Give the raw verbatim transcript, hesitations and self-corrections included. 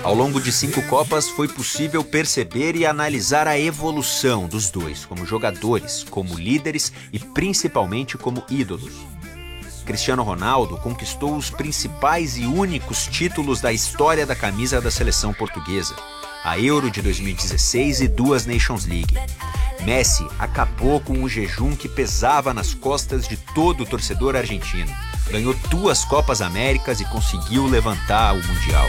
Ao longo de cinco Copas foi possível perceber e analisar a evolução dos dois como jogadores, como líderes e principalmente como ídolos. Cristiano Ronaldo conquistou os principais e únicos títulos da história da camisa da seleção portuguesa, a Euro de dois mil e dezesseis e duas Nations League. Messi acabou com o jejum que pesava nas costas de todo o torcedor argentino. Ganhou duas Copas Américas e conseguiu levantar o Mundial.